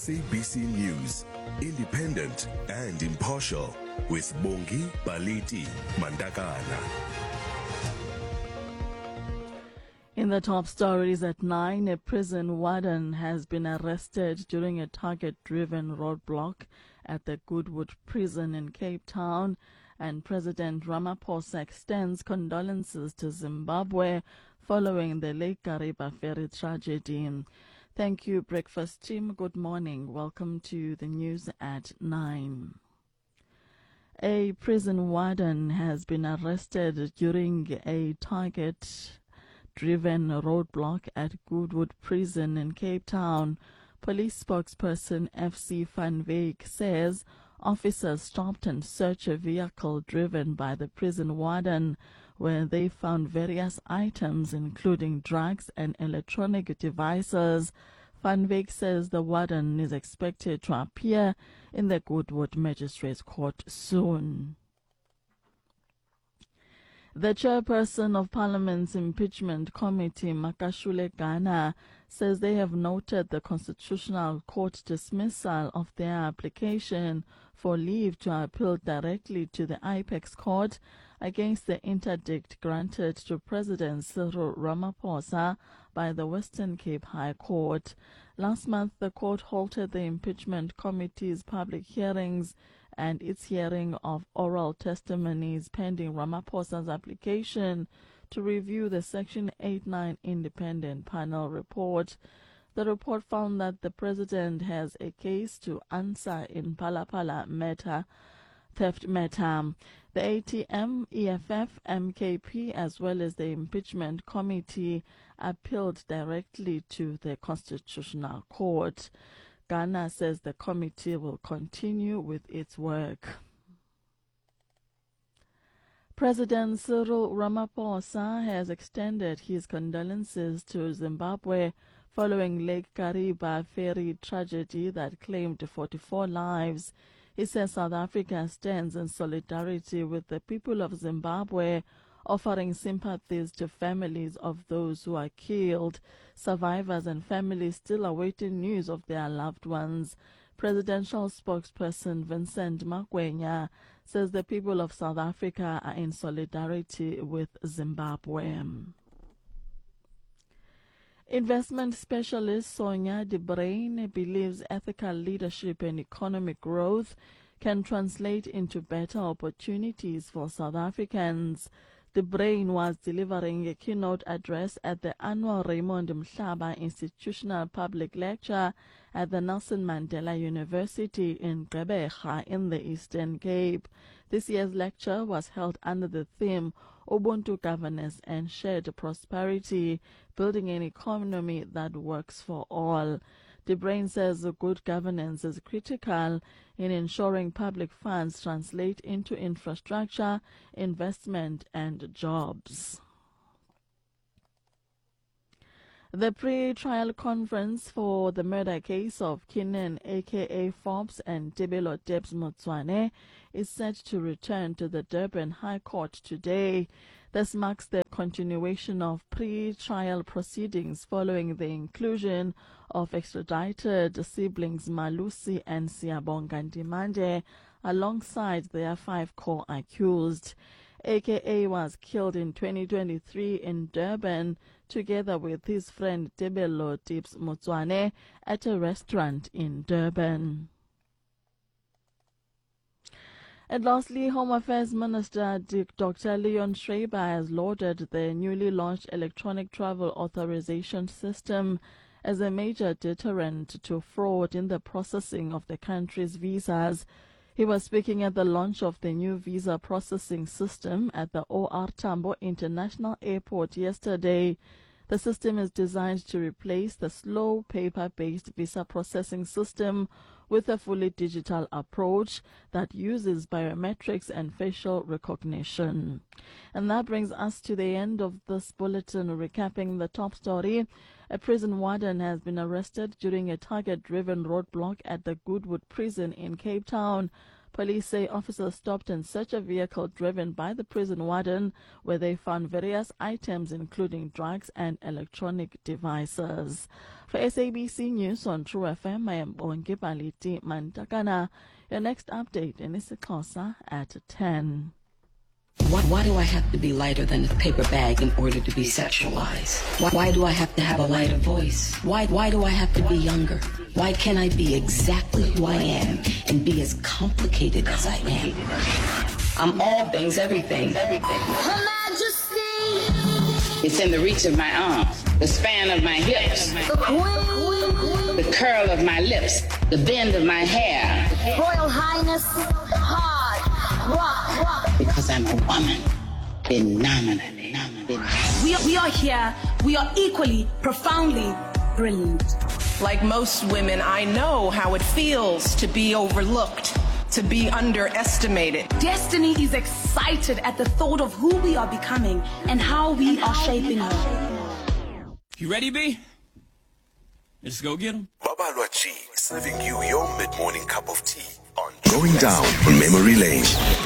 SABC News, independent and impartial, with Bongi Baliti Mandakana. In the top stories at 9, a prison warden has been arrested during a target-driven roadblock at the Goodwood prison in Cape Town, and President Ramaphosa extends condolences to Zimbabwe following the Lake Kariba ferry tragedy. Thank you, Breakfast Team. Good morning. Welcome to the news at 9. A prison warden has been arrested during a target-driven roadblock at Goodwood prison in Cape Town. Police spokesperson FC Van Wyk says officers stopped and searched a vehicle driven by the prison warden, where they found various items including drugs and electronic devices. Van Wyk says the warden is expected to appear in the Goodwood Magistrates Court soon. The chairperson of Parliament's Impeachment Committee, Makashule Ghana, says they have noted the Constitutional Court dismissal of their application for leave to appeal directly to the Apex Court against the interdict granted to President Cyril Ramaphosa by the Western Cape High Court. Last month, the court halted the Impeachment Committee's public hearings and its hearing of oral testimonies pending Ramaphosa's application to review the Section 8-9 independent panel report. The report found that the president has a case to answer in Phala theft matter. The ATM, EFF, MKP, as well as the Impeachment Committee appealed directly to the Constitutional Court. Ghana says the committee will continue with its work. President Cyril Ramaphosa has extended his condolences to Zimbabwe following Lake Kariba ferry tragedy that claimed 44 lives. He says South Africa stands in solidarity with the people of Zimbabwe, offering sympathies to families of those who are killed. Survivors and families still awaiting news of their loved ones. Presidential spokesperson Vincent Magwenya says the people of South Africa are in solidarity with Zimbabwe. Investment specialist Sonia de Bruyn believes ethical leadership and economic growth can translate into better opportunities for South Africans. De Bruyn was delivering a keynote address at the annual Raymond Mhlaba Institutional Public Lecture at the Nelson Mandela University in Gqeberha in the Eastern Cape. This year's lecture was held under the theme Ubuntu Governance and Shared Prosperity, Building an Economy that Works for All. De Bruyn says good governance is critical in ensuring public funds translate into infrastructure, investment, and jobs. The pre-trial conference for the murder case of Keenan aka Forbes and Tebelo Debs Motsoane is set to return to the Durban High Court today. This marks the continuation of pre-trial proceedings following the inclusion of extradited siblings Malusi and Siyabonga Ndimande alongside their 5 co-accused. AKA was killed in 2023 in Durban together with his friend Tebelo Debs Motsoane at a restaurant in Durban. And lastly, Home Affairs Minister Dr. Leon Schreiber has lauded the newly launched electronic travel authorization system as a major deterrent to fraud in the processing of the country's visas. He was speaking at the launch of the new visa processing system at the OR Tambo International Airport yesterday. The system is designed to replace the slow paper-based visa processing system with a fully digital approach that uses biometrics and facial recognition. And that brings us to the end of this bulletin. Recapping the top story, a prison warden has been arrested during a target-driven roadblock at the Goodwood prison in Cape Town. Police say officers stopped and searched a vehicle driven by the prison warden, where they found various items including drugs and electronic devices. For SABC News on True FM, I am Bongi Baliti Mantakana. Your next update in isiXhosa at 10. Why do I have to be lighter than a paper bag in order to be sexualized? Why do I have to have a lighter voice? Why do I have to be younger? Why can't I be exactly who I am and be as complicated as I am? I'm all things, everything. Her Majesty, It's in the reach of my arms, the span of my hips, the Queen, the curl of my lips, the bend of my hair. Royal Highness, hard rock. Because I'm a woman, phenomenal. We are here. We are equally, profoundly brilliant. Like most women, I know how it feels to be overlooked, to be underestimated. Destiny is excited at the thought of who we are becoming and how we are shaping her. You ready, B? Let's go get 'em. Babalwa G, serving you your mid-morning cup of tea on Going Down Memory Lane.